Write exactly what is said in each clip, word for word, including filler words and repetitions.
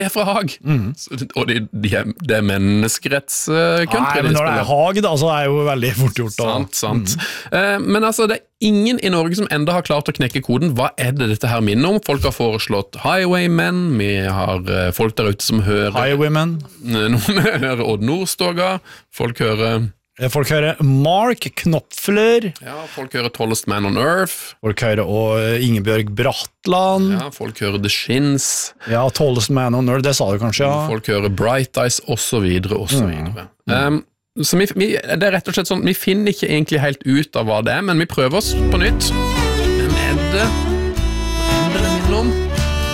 er fra Haag. Mm. Og de, de er, det er menneskerettscountry. Nei, men når det er Haag, da, så er det jo veldig fort gjort. Da. Sant, sant. Mm. Uh, men altså, det er ingen i Norge som enda har klart å knekke koden. Hva er det dette her minner om? Folk har foreslått Highwaymen, vi har uh, folk der ute som hører Highwaymen. Noen hører Odd Nordstoga, folk hører Folk hører Mark Knopfler. Ja, folk hører Tallest Man on Earth. Folk hører og Ingebjørg Bratland. Ja, folk hører The Shins. Ja, Tallest Man on Earth, det sa du kanskje, ja. Folk hører Bright Eyes, og så videre, og så videre. Mm. Um, så vi, vi, det er rett og slett sånn, vi finner ikke egentlig helt ut av hva det er, men vi prøver oss på nytt. Hvem er det? Hvem er det minner om?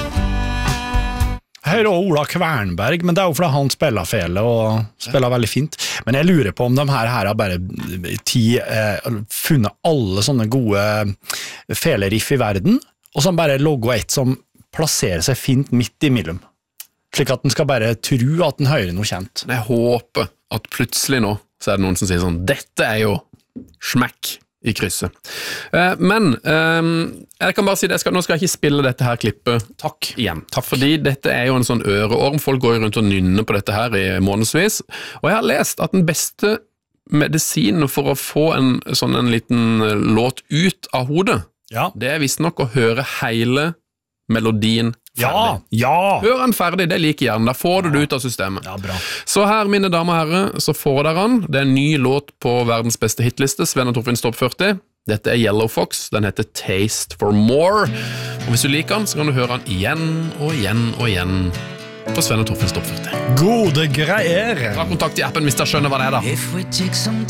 Jeg hører også Ola Kvernberg, men det er jo fordi han spiller fele og spiller veldig fint. Men jeg lurer på om de her, her har bare ti, eh, funnet alle sånne gode feleriff i verden, og så bare logger et som plasserer seg fint midt i mellom. Slik at den skal bare tro at den hører noe kjent. Jeg håper at plutselig nå så er det noen som sier sånn, dette er jo smekk i krysset. Uh, men um, jeg kan bare si det, jeg skal, nå skal jeg ikke spille dette her klippet Takk. igjen. Takk. Fordi dette er jo en sånn øreorm, folk går jo rundt og nynner på dette her i månedsvis, og jeg har lest at den beste medisinen for å få en sånn en liten låt ut av hodet, ja. Det er visst nok å høre hele melodien ferdig. Ja, ja. Hør han ferdig, det liker gjerne, da får du det ut av systemet. Ja, bra. Så her, mine damer og herrer, så får dere han. Det er en ny låt på verdens beste hitliste, Sven og Torfinns Topp førti. Dette er Yellow Fox, den heter Taste for More. Og hvis du liker den, så kan du høre den igjen og igjen og igjen på Sven og Torfinns Topp førti. Gode greier! Ta kontakt i appen hvis dere skjønner hva det er da.